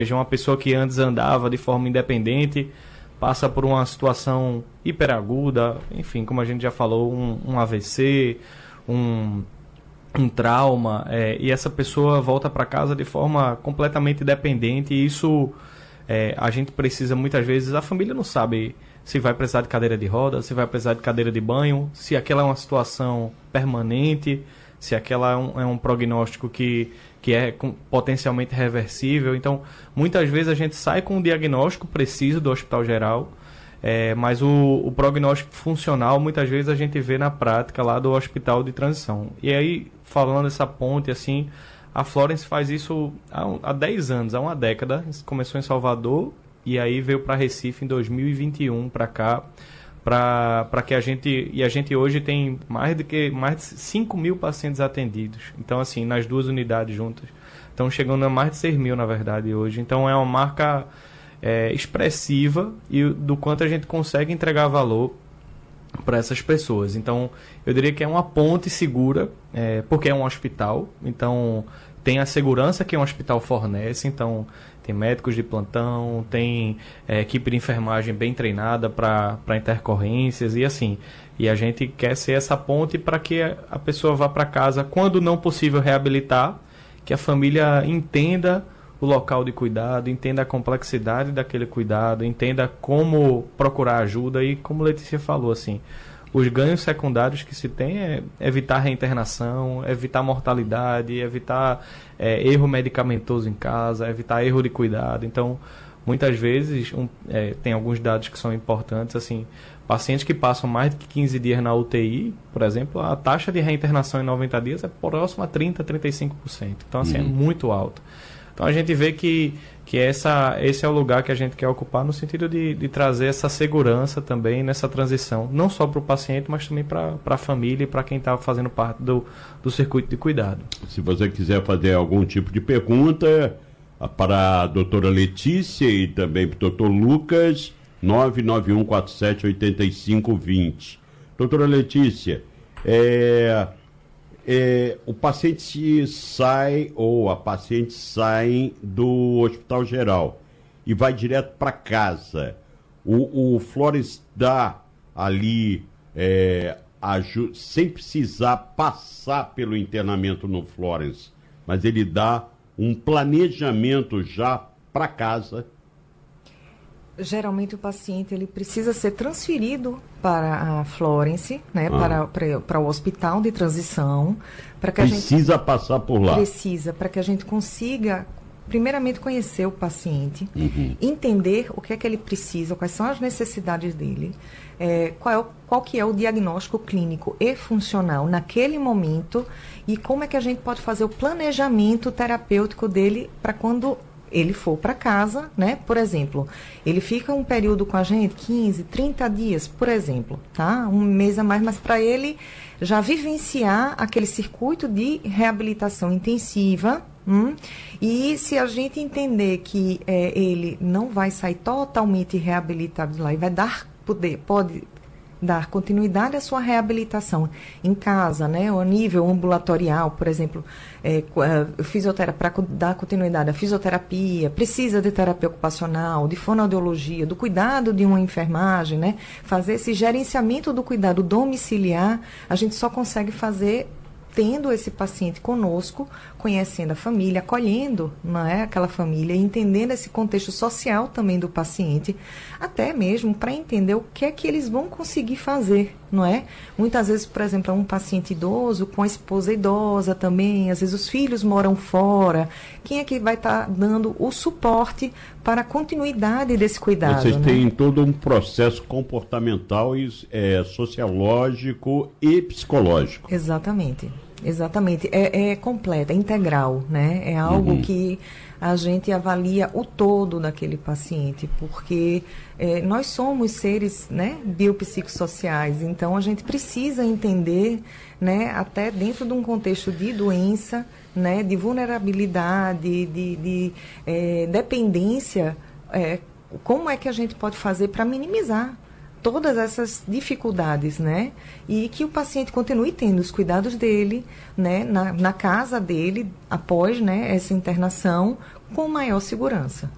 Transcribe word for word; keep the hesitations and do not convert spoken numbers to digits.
seja, uma pessoa que antes andava de forma independente, passa por uma situação hiperaguda, enfim, como a gente já falou, um, um A V C, um, um trauma, é, e essa pessoa volta para casa de forma completamente dependente, e isso é, a gente precisa muitas vezes, a família não sabe se vai precisar de cadeira de roda, se vai precisar de cadeira de banho, se aquela é uma situação permanente, se aquela é um, é um prognóstico que, que é com, potencialmente reversível. Então, muitas vezes a gente sai com um diagnóstico preciso do hospital geral, é, mas o, o prognóstico funcional, muitas vezes a gente vê na prática lá do hospital de transição. E aí, falando essa ponte, assim, a Florence faz isso há, há dez anos, há uma década. Começou em Salvador e aí veio para Recife em dois mil e vinte e um, para cá, para que a gente, e a gente hoje tem mais de que mais de cinco mil pacientes atendidos, então assim, nas duas unidades juntas, estão chegando a mais de seis mil na verdade hoje, então é uma marca é, expressiva e do quanto a gente consegue entregar valor para essas pessoas. Então eu diria que é uma ponte segura, é, porque é um hospital, então tem a segurança que um hospital fornece, então tem médicos de plantão, tem é, equipe de enfermagem bem treinada para intercorrências e assim. E a gente quer ser essa ponte para que a pessoa vá para casa, quando não possível reabilitar, que a família entenda o local de cuidado, entenda a complexidade daquele cuidado, entenda como procurar ajuda e, como Letícia falou, assim, os ganhos secundários que se tem é evitar reinternação, evitar mortalidade, evitar é, erro medicamentoso em casa, evitar erro de cuidado. Então, muitas vezes, um, é, tem alguns dados que são importantes, assim, pacientes que passam mais de quinze dias na U T I, por exemplo, a taxa de reinternação em noventa dias é próxima a trinta, trinta e cinco por cento. Então, assim, uhum. é muito alta. Então, a gente vê que, que essa, esse é o lugar que a gente quer ocupar no sentido de, de trazer essa segurança também nessa transição, não só para o paciente, mas também para a família e para quem está fazendo parte do, do circuito de cuidado. Se você quiser fazer algum tipo de pergunta para a doutora Letícia e também para o doutor Lucas, nove nove um quatro sete oito cinco dois zero. Doutora Letícia, é... É, o paciente sai ou a paciente sai do hospital geral e vai direto para casa. O, o Florence dá ali, é, aju- sem precisar passar pelo internamento no Florence, mas ele dá um planejamento já para casa. Geralmente o paciente ele precisa ser transferido para a Florence, né, ah. para, para, para o hospital de transição, para que precisa a gente passar por lá. Precisa, para que a gente consiga primeiramente conhecer o paciente, uhum. entender o que é que ele precisa, quais são as necessidades dele, é, qual, é o, qual que é o diagnóstico clínico e funcional naquele momento e como é que a gente pode fazer o planejamento terapêutico dele para quando ele for para casa, né? Por exemplo, ele fica um período com a gente, quinze, trinta dias, por exemplo, tá? Um mês a mais, mas para ele já vivenciar aquele circuito de reabilitação intensiva. Hum? E se a gente entender que é, ele não vai sair totalmente reabilitado de lá e vai dar poder, pode dar continuidade à sua reabilitação em casa, né, ou a nível ambulatorial, por exemplo, é, fisioterapia, para dar continuidade à fisioterapia, precisa de terapia ocupacional, de fonoaudiologia, do cuidado de uma enfermagem, né, fazer esse gerenciamento do cuidado domiciliar, a gente só consegue fazer tendo esse paciente conosco, conhecendo a família, acolhendo, não é, aquela família, entendendo esse contexto social também do paciente, até mesmo para entender o que é que eles vão conseguir fazer, não é? Muitas vezes, por exemplo, é um paciente idoso com a esposa idosa também, às vezes os filhos moram fora, quem é que vai estar tá dando o suporte para a continuidade desse cuidado? Vocês né? têm todo um processo comportamental, é, sociológico e psicológico. Exatamente. Exatamente, é, é completa, é integral, né? É algo uhum. que a gente avalia o todo daquele paciente, porque é, nós somos seres, né, biopsicossociais, então a gente precisa entender, né, até dentro de um contexto de doença, né, de vulnerabilidade, de, de é, dependência, é, como é que a gente pode fazer para minimizar todas essas dificuldades, né? E que o paciente continue tendo os cuidados dele, né? Na, na casa dele, após, né, essa internação, com maior segurança.